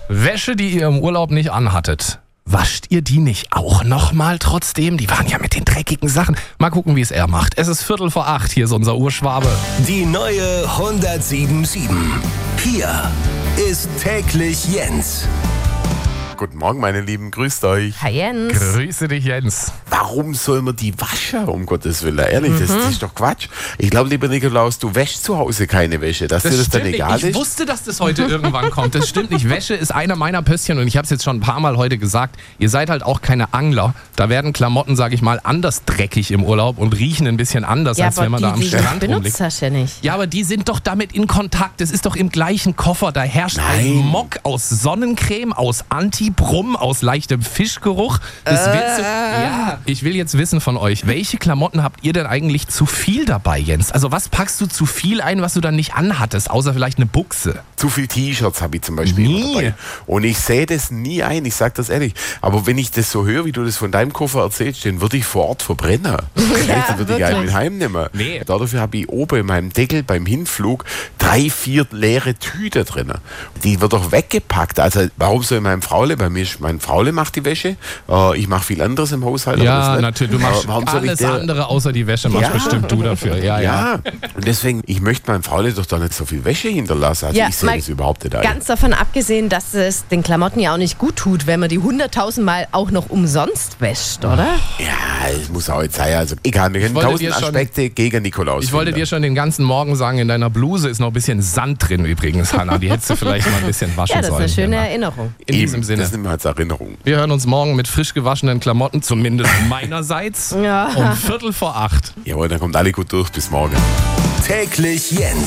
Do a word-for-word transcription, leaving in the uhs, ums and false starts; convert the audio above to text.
Wäsche, die ihr im Urlaub nicht anhattet. Wascht ihr die nicht auch nochmal trotzdem? Die waren ja mit den dreckigen Sachen. Mal gucken, wie es er macht. Es ist Viertel vor acht. Hier ist unser Urschwabe. Die neue hundertsieben Komma sieben. Hier ist täglich Jens. Guten Morgen, meine Lieben, grüßt euch. Hi Jens. Grüße dich, Jens. Warum soll man die waschen, um Gottes Willen? Ehrlich, das, das ist doch Quatsch. Ich glaube, lieber Nikolaus, du wäschst zu Hause keine Wäsche, dass dir das dann stimmt egal nicht. Ich ist. wusste, dass das heute irgendwann kommt. Das stimmt nicht. Wäsche ist einer meiner Pösschen und ich habe es jetzt schon ein paar Mal heute gesagt. Ihr seid halt auch keine Angler. Da werden Klamotten, sage ich mal, anders dreckig im Urlaub und riechen ein bisschen anders, Ja, als aber wenn man die, da am die Strand benutzt rumliegt. hast du ja nicht. Ja, aber die sind doch damit in Kontakt. Das ist doch im gleichen Koffer. Da herrscht Nein. ein Mock aus Sonnencreme, aus Antibrum, aus leichtem Fischgeruch. Das Äh. willst du, ja, ich will jetzt wissen von euch, welche Klamotten habt ihr denn eigentlich zu viel dabei, Jens? Also was packst du zu viel ein, was du dann nicht anhattest, außer vielleicht eine Buchse? Zu viel T-Shirts habe ich zum Beispiel Nie. immer dabei. Und ich sehe das nie ein, ich sage das ehrlich. Aber wenn ich das so höre, wie du das von deinem Koffer erzählst, den würde ich vor Ort verbrennen. Ja, Dann würde ich einen mit heimnehmen. Nee. Dafür habe ich oben in meinem Deckel beim Hinflug drei, vier leere Tüten drin. Die wird doch weggepackt. Also warum soll mein Fraule, bei mir ist mein Fraule macht die Wäsche, äh, ich mache viel anderes im Haushalt. aber das Ja, nicht. natürlich. Du machst Aber warum soll ich alles der- andere außer die Wäsche, machst Ja. bestimmt du dafür. Ja, ja. Ja, und deswegen, ich möchte meinem Fraule doch da nicht so viel Wäsche hinterlassen. Also Ja, ich sehe mal das überhaupt nicht ein. Ganz davon abgesehen, dass es den Klamotten ja auch nicht gut tut, wenn man die hunderttausend Mal auch noch umsonst wäscht, oder? Ja, es muss auch jetzt sein. Also egal, wir kennen wollte tausend dir schon- Aspekte gegen Nikolaus. Ich wollte finden. dir schon den ganzen Morgen sagen, in deiner Bluse ist noch ein bisschen Sand drin übrigens, Hanna. Die hättest du vielleicht mal ein bisschen waschen Ja, das ist sollen. eine schöne Hanna. Erinnerung. In Eben, diesem Sinne. Das nehmen wir als Erinnerung. Wir hören uns morgen mit frisch gewaschenen Klamotten, zumindest meinerseits, Ja. um Viertel vor acht. Jawohl, dann kommt alle gut durch. Bis morgen. Täglich Jens.